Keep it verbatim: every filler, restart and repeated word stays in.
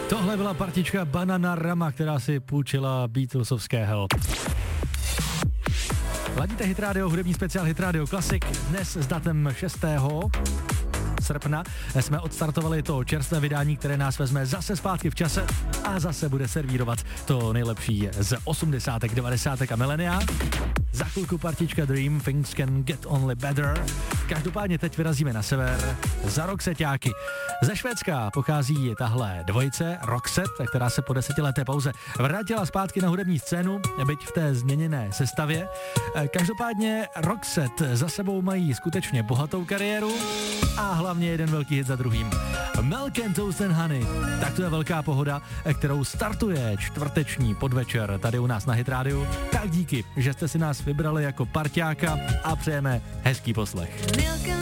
Tohle byla partička Bananarama, která si půjčila Beatlesovské Help. Ladíte Hit Radio, hudební speciál Hit Radio Classic. Dnes s datem šestého srpna jsme odstartovali to čerstvé vydání, které nás vezme zase zpátky v čase a zase bude servírovat to nejlepší z osmdesátek, devadesátek a milenia. Za chvilku partička Dream, Things Can Get Only Better. Každopádně teď vyrazíme na sever za Roxeťáky. Ze Švédska pochází tahle dvojice Roxette, která se po desetileté pauze vrátila zpátky na hudební scénu, byť v té změněné sestavě. Každopádně Roxette za sebou mají skutečně bohatou kariéru a hlavně jeden velký hit za druhým. Milk and Toast and Honey. Tak to je velká pohoda, kterou startuje čtvrteční podvečer tady u nás na Hit Radio. Tak díky, že jste si nás vybrali jako parťáka a přejeme hezký poslech.